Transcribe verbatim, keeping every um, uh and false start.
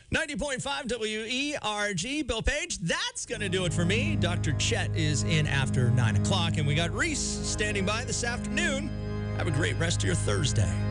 ninety point five W E R G, Bill Page. That's going to do it for me. Doctor Chet is in after nine o'clock, and we got Reese standing by this afternoon. Have a great rest of your Thursday.